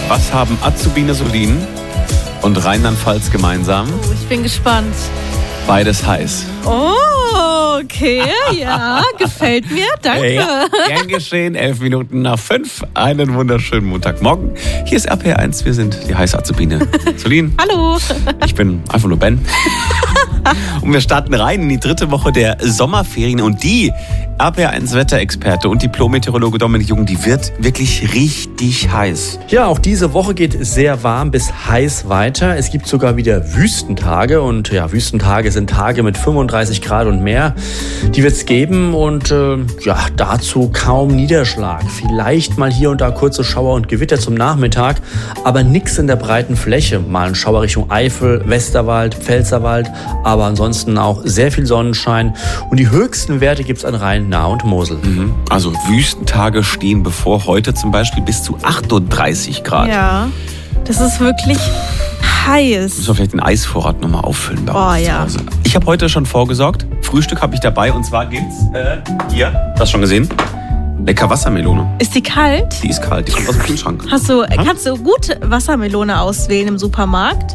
Was haben Azubine Solin und Rheinland-Pfalz gemeinsam? Oh, ich bin gespannt. Beides heiß. Oh, okay, ja, gefällt mir, danke. Ja, gern geschehen, 11 Minuten nach 5. Einen wunderschönen Montagmorgen. Hier ist RPR1, wir sind die heiße Azubine Solin. Hallo. Ich bin einfach nur Ben. Und wir starten rein in die 3. Woche der Sommerferien. Und die RPR1-Wetterexperte und Diplom-Meteorologe Dominik Jung, die wird wirklich richtig heiß. Ja, auch diese Woche geht es sehr warm bis heiß weiter. Es gibt sogar wieder Wüstentage. Und ja, Wüstentage sind Tage mit 35 Grad und mehr. Die wird es geben und dazu kaum Niederschlag. Vielleicht mal hier und da kurze Schauer und Gewitter zum Nachmittag, aber nichts in der breiten Fläche. Mal ein Schauer Richtung Eifel, Westerwald, Pfälzerwald, aber ansonsten auch sehr viel Sonnenschein. Und die höchsten Werte gibt es an Rhein, Nahe und Mosel. Also Wüstentage stehen bevor, heute zum Beispiel bis zu 38 Grad. Ja, das ist wirklich heiß. Müssen wir vielleicht den Eisvorrat nochmal auffüllen bei uns zu ja. Hause. Ich habe heute schon vorgesorgt. Frühstück habe ich dabei und zwar gibt's hier, hast du schon gesehen? Lecker Wassermelone. Ist die kalt? Die ist kalt, die kommt aus dem Kühlschrank. Kannst du gut Wassermelone auswählen im Supermarkt?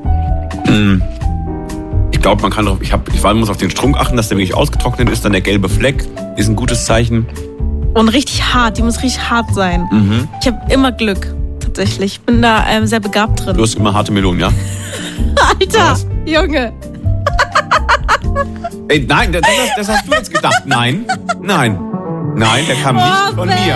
Ich glaube, man kann doch, man muss auf den Strunk achten, dass der wirklich ausgetrocknet ist. Dann der gelbe Fleck ist ein gutes Zeichen. Und richtig hart, die muss richtig hart sein. Ich habe immer Glück, tatsächlich. Ich bin da sehr begabt drin. Du hast immer harte Melonen, ja? Alter, Was? Junge. Ey, nein, das hast du jetzt gedacht. Nein, der kam nicht von mir.